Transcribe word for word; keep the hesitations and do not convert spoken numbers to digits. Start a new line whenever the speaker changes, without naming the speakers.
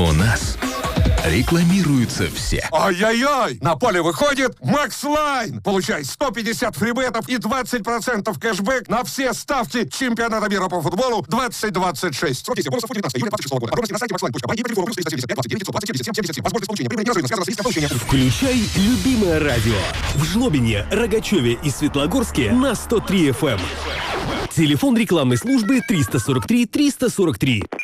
У нас рекламируются все.
Ай-яй-яй! На поле выходит Макс Лайн! Получай сто пятьдесят фрибетов и двадцать процентов кэшбэк на все ставки чемпионата мира по футболу двадцать двадцать шесть. Срок действия бонусов девятнадцатого июля двадцать шестого года. Подробности на сайте макс лайн точка бай и по телефону плюс триста семьдесят пять двадцать девять пятьсот двадцать семьдесят семь семьдесят семь. Возможность получения прибыли неразрывно связана с риском получения.
Включай любимое радио в Жлобине, Рогачеве и Светлогорске на сто три эф эм. Телефон рекламной службы триста сорок три триста сорок три.